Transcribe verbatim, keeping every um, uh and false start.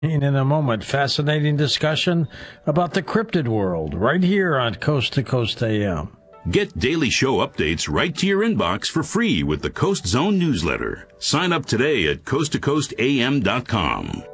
In a moment, fascinating discussion about the cryptid world right here on Coast to Coast A M. Get daily show updates right to your inbox for free with the Coast Zone newsletter. Sign up today at coast to coast a m dot com.